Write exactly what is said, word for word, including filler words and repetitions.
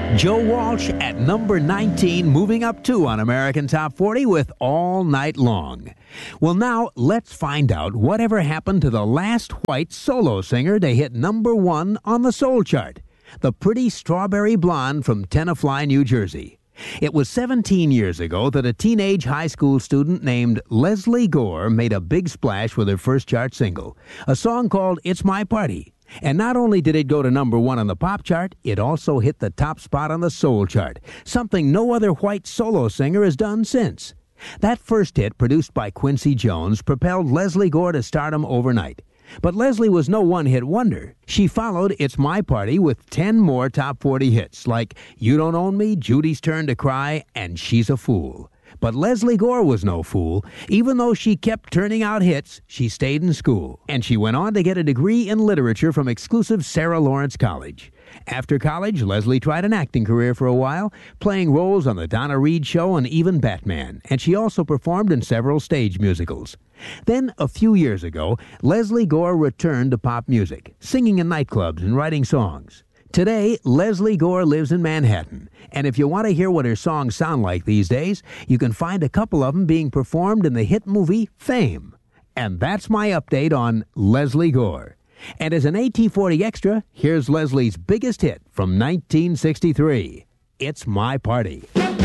Joe Walsh at number nineteen, moving up two on American Top forty with All Night Long. Well, now let's find out whatever happened to the last white solo singer to hit number one on the soul chart, the pretty strawberry blonde from Tenafly, New Jersey. It was seventeen years ago that a teenage high school student named Leslie Gore made a big splash with her first chart single, a song called It's My Party. And not only did it go to number one on the pop chart, it also hit the top spot on the soul chart, something no other white solo singer has done since. That first hit, produced by Quincy Jones, propelled Leslie Gore to stardom overnight. But Leslie was no one-hit wonder. She followed It's My Party with ten more top forty hits, like You Don't Own Me, Judy's Turn to Cry, and She's a Fool. But Leslie Gore was no fool. Even though she kept turning out hits, she stayed in school. And she went on to get a degree in literature from exclusive Sarah Lawrence College. After college, Leslie tried an acting career for a while, playing roles on The Donna Reed Show and even Batman. And she also performed in several stage musicals. Then, a few years ago, Leslie Gore returned to pop music, singing in nightclubs and writing songs. Today, Leslie Gore lives in Manhattan, and if you want to hear what her songs sound like these days, you can find a couple of them being performed in the hit movie Fame. And that's my update on Leslie Gore. And as an A T forty extra, here's Leslie's biggest hit from nineteen sixty-three, It's My Party.